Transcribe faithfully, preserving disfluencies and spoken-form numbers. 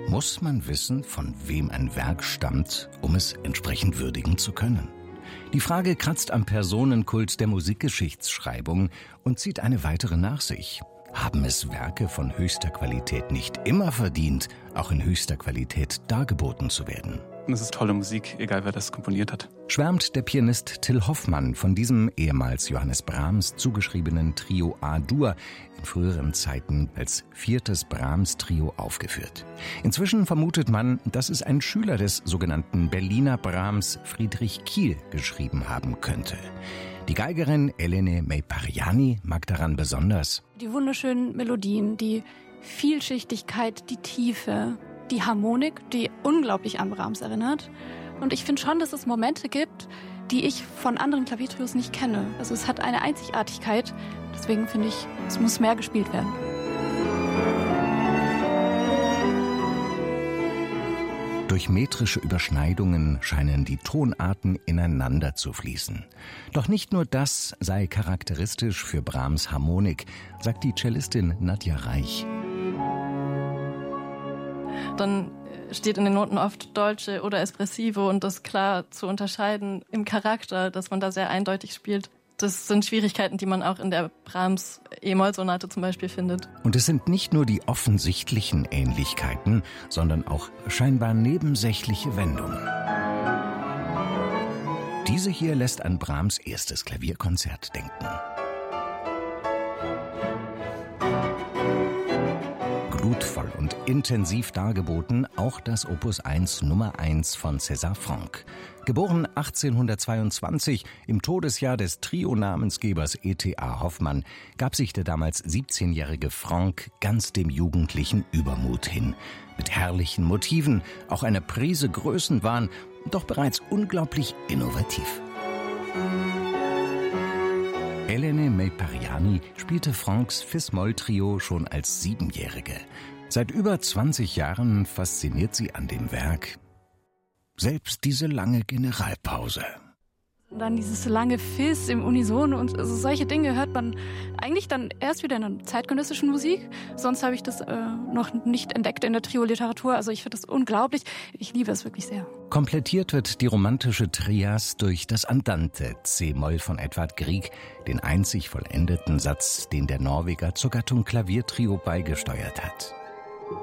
Muss man wissen, von wem ein Werk stammt, um es entsprechend würdigen zu können? Die Frage kratzt am Personenkult der Musikgeschichtsschreibung und zieht eine weitere nach sich. Haben es Werke von höchster Qualität nicht immer verdient, auch in höchster Qualität dargeboten zu werden? Das ist tolle Musik, egal wer das komponiert hat. Schwärmt der Pianist Till Hoffmann von diesem ehemals Johannes Brahms zugeschriebenen Trio A-Dur, in früheren Zeiten als viertes Brahms-Trio aufgeführt. Inzwischen vermutet man, dass es ein Schüler des sogenannten Berliner Brahms, Friedrich Kiel, geschrieben haben könnte. Die Geigerin Elene Meiparyani mag daran besonders: die wunderschönen Melodien, die Vielschichtigkeit, die Tiefe, die Harmonik, die unglaublich an Brahms erinnert. Und ich finde schon, dass es Momente gibt, die ich von anderen Klaviertrios nicht kenne. Also es hat eine Einzigartigkeit. Deswegen finde ich, es muss mehr gespielt werden. Durch metrische Überschneidungen scheinen die Tonarten ineinander zu fließen. Doch nicht nur das sei charakteristisch für Brahms Harmonik, sagt die Cellistin Nadja Reich. Dann steht in den Noten oft Dolce oder Espressivo und das klar zu unterscheiden im Charakter, dass man da sehr eindeutig spielt. Das sind Schwierigkeiten, die man auch in der Brahms E-Moll-Sonate zum Beispiel findet. Und es sind nicht nur die offensichtlichen Ähnlichkeiten, sondern auch scheinbar nebensächliche Wendungen. Diese hier lässt an Brahms erstes Klavierkonzert denken. Glutvoll und intensiv dargeboten auch das Opus eins Nummer eins von César Franck. Geboren achtzehnhundertzweiundzwanzig, im Todesjahr des Trio-Namensgebers E T A Hoffmann, gab sich der damals siebzehnjährige Franck ganz dem jugendlichen Übermut hin. Mit herrlichen Motiven, auch einer Prise Größenwahn, doch bereits unglaublich innovativ. Elene Meiparyani spielte Francks Fis-Moll-Trio schon als Siebenjährige. Seit über zwanzig Jahren fasziniert sie an dem Werk selbst diese lange Generalpause. Und dann dieses lange Fis im Unisono und also solche Dinge hört man eigentlich dann erst wieder in der zeitgenössischen Musik. Sonst habe ich das äh, noch nicht entdeckt in der Trio-Literatur. Also ich finde das unglaublich. Ich liebe es wirklich sehr. Komplettiert wird die romantische Trias durch das Andante C-Moll von Edvard Grieg, den einzig vollendeten Satz, den der Norweger zur Gattung Klaviertrio beigesteuert hat.